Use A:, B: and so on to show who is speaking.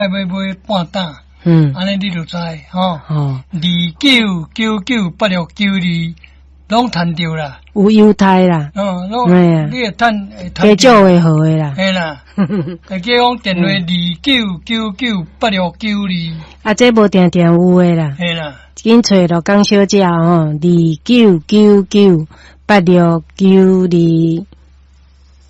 A: 买半担，安尼你就知吼。29998692，拢赚着啦。
B: 有优待啦。
A: 拢你会赚
B: 加少会好诶啦。
A: 嘿啦，再加讲电话29998692。啊，
B: 这无定定有诶啦。
A: 嘿啦，
B: 紧找着江小姐吼，29998692。